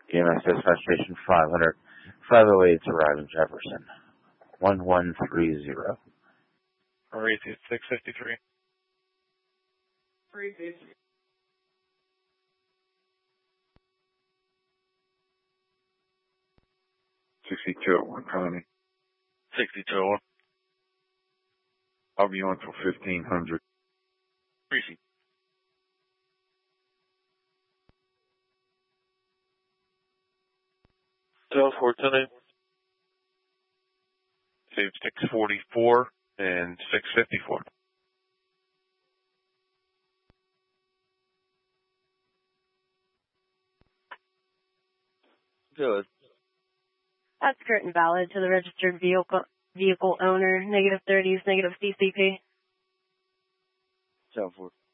EMS dispatch station 500, 508 to arrive in Jefferson. 1130. Maurice, 653. 6201 Connie. 6201. I'll be on till 1500. Reese. South 410. Save 644 and 654. Good. That's correct and valid to the registered vehicle owner, -30s, -CCP. South 4.